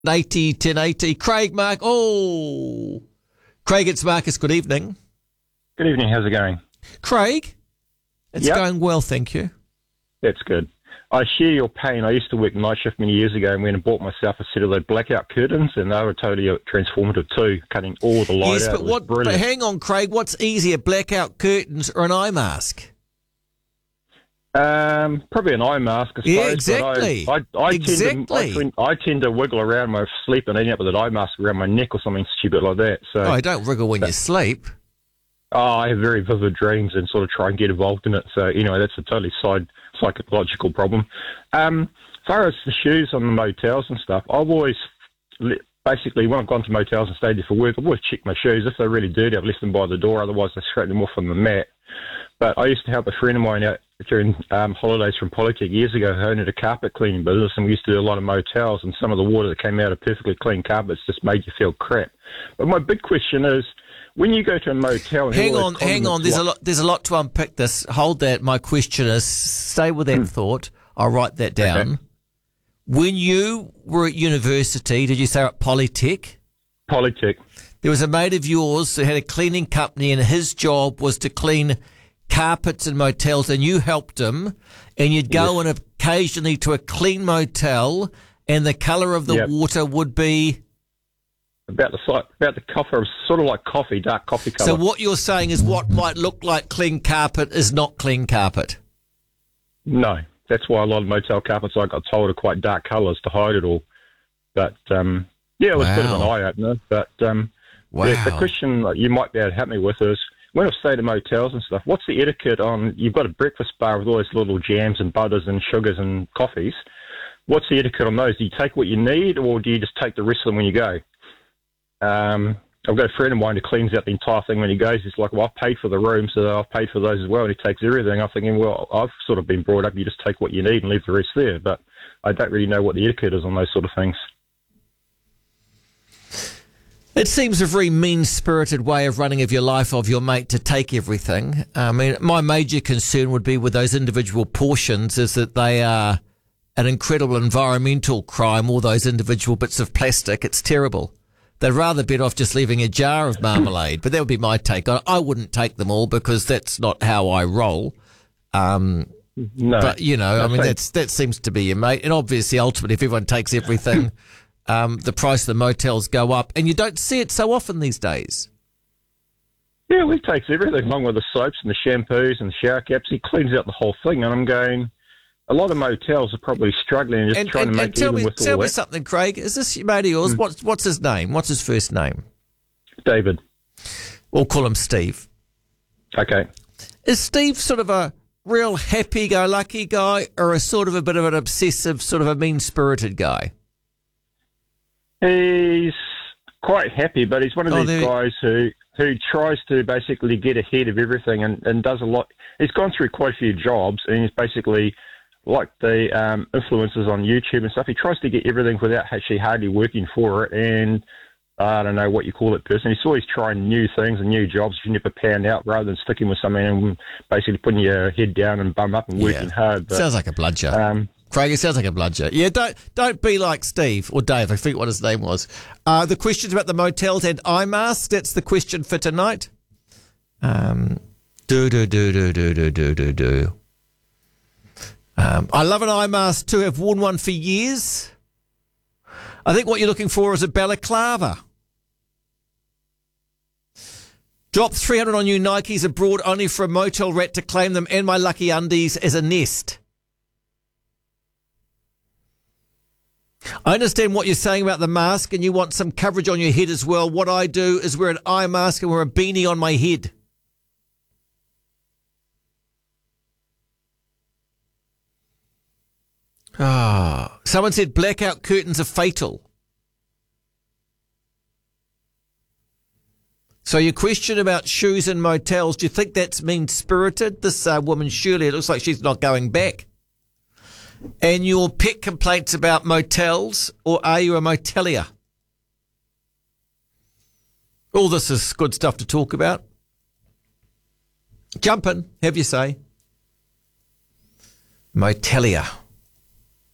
80 1080. Craig, Mark. Oh, Craig, it's Marcus. Good evening. Good evening. How's it going? Craig, it's going well, thank you. That's good. I share your pain. I used to work night shift many years ago and went and bought myself a set of those blackout curtains, and they were totally transformative too, cutting all the light out. Yes, but hang on, Craig, what's easier, blackout curtains or an eye mask? Probably an eye mask, I suppose. Yeah, exactly. I tend to wiggle around my sleep and end up with an eye mask around my neck or something stupid like that. So I don't wriggle when you sleep. I have very vivid dreams and sort of try and get involved in it. So, anyway, that's a totally psychological problem. As far as the shoes on the motels and stuff, I've always, basically, when I've gone to motels and stayed there for work, I've always checked my shoes. If they're really dirty, I've left them by the door. Otherwise, I straighten them off on the mat. But I used to help a friend of mine out during holidays from Polytech years ago who owned a carpet cleaning business, and we used to do a lot of motels, and some of the water that came out of perfectly clean carpets just made you feel crap. But my big question is, when you go to a motel... Hang on. There's a lot to unpick this. Hold that. My question is, stay with that thought. I'll write that down. Okay. When you were at university, did you say at Polytech? Polytech. There was a mate of yours who had a cleaning company, and his job was to clean carpets in motels, and you helped him, and you'd go in occasionally to a clean motel, and the colour of the water would be... About the copper, sort of like coffee, dark coffee colour. So what you're saying is what might look like clean carpet is not clean carpet? No. That's why a lot of motel carpets, I got told, are quite dark colours to hide it all. But, it was a bit of an eye-opener. But the question you might be able to help me with is, when I've stayed in motels and stuff, what's the etiquette on... You've got a breakfast bar with all those little jams and butters and sugars and coffees. What's the etiquette on those? Do you take what you need, or do you just take the rest of them when you go? I've got a friend of mine who cleans out the entire thing when he goes. He's like, well, I've paid for the room, so I've paid for those as well, and he takes everything. I'm thinking, well, I've sort of been brought up, you just take what you need and leave the rest there, but I don't really know what the etiquette is on those sort of things. It seems a very mean-spirited way of running of your life of your mate to take everything. I mean, my major concern would be with those individual portions is that they are an incredible environmental crime, all those individual bits of plastic. It's terrible. They'd rather bet off just leaving a jar of marmalade, but that would be my take on it. I wouldn't take them all because that's not how I roll. No. But, that seems to be your mate. And obviously, ultimately, if everyone takes everything, the price of the motels go up. And you don't see it so often these days. Yeah, he takes everything along with the soaps and the shampoos and the shower caps. He cleans out the whole thing. And I'm going... A lot of motels are probably struggling and just trying to make even with all that. Tell me something, Craig. Is this your mate of yours? What's his name? What's his first name? David. We'll call him Steve. Okay. Is Steve sort of a real happy-go-lucky guy or a sort of a bit of an obsessive, sort of a mean-spirited guy? He's quite happy, but he's one of these guys who tries to basically get ahead of everything and does a lot. He's gone through quite a few jobs, and he's basically... like the influencers on YouTube and stuff, he tries to get everything without actually hardly working for it, and I don't know what you call it person. He's always trying new things and new jobs. You never pan out rather than sticking with something and basically putting your head down and bum up and working hard. But, sounds like a bludger. Craig, it sounds like a bludger. Yeah, don't be like Steve or Dave. I forget what his name was. The questions about the motels and eye masks, that's the question for tonight. I love an eye mask too. I've worn one for years. I think what you're looking for is a balaclava. Drop 300 on new Nikes abroad only for a motel rat to claim them and my lucky undies as a nest. I understand what you're saying about the mask and you want some coverage on your head as well. What I do is wear an eye mask and wear a beanie on my head. Someone said blackout curtains are fatal. So your question about shoes in motels, do you think that's mean-spirited? This woman, Shirley, it looks like she's not going back. And your pet complaints about motels, or are you a motelier? All this is good stuff to talk about. Jump in, have your say. Motelier.